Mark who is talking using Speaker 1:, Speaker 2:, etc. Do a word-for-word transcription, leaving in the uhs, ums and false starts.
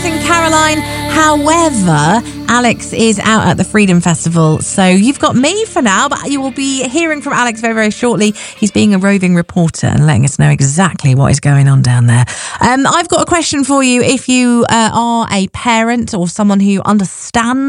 Speaker 1: Alex and Caroline. However, Alex is out at the Freedom Festival, so you've got me for now, but you will be hearing from Alex very, very shortly. He's being a roving reporter and letting us know exactly what is going on down there. Um, I've got a question for you. If you uh, are a parent or someone who understands